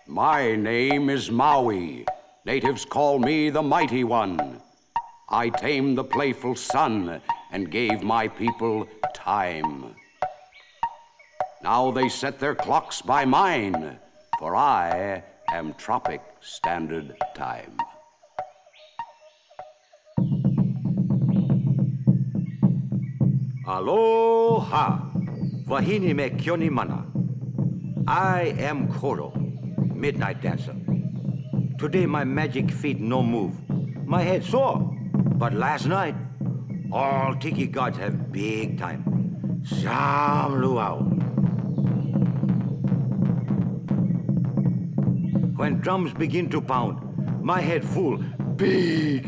My name is Maui. Natives call me the Mighty One. I tamed the playful sun and gave my people time. Now they set their clocks by mine, for I am Tropic Standard Time. Aloha! Wahine me kioni mana. I am Koro, Midnight Dancer. Today my magic feet no move. My head sore. But last night, all tiki gods have big time. Sam luau. When drums begin to pound, my head full, big